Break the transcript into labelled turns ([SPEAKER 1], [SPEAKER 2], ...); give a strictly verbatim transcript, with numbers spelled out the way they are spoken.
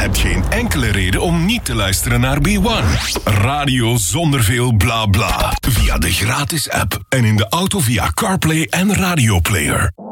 [SPEAKER 1] hebt geen enkele reden om niet te luisteren naar B one. Radio zonder veel bla bla. Via de gratis app en in de auto via CarPlay en Radio Player.